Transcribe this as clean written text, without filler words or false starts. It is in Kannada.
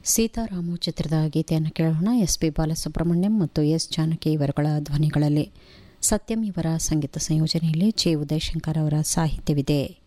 ಸೀತಾರಾಮು ಚಿತ್ರದ ಗೀತೆಯನ್ನು ಕೇಳೋಣ. ಎಸ್.ಪಿ. ಬಾಲಸುಬ್ರಹ್ಮಣ್ಯಂ ಮತ್ತು ಎಸ್. ಜಾನಕಿ ಇವರುಗಳ ಧ್ವನಿಗಳಲ್ಲಿ. ಸತ್ಯಂ ಇವರ ಸಂಗೀತ ಸಂಯೋಜನೆಯಲ್ಲಿ ಜೆ. ಉದಯಶಂಕರ್ ಅವರ ಸಾಹಿತ್ಯವಿದೆ.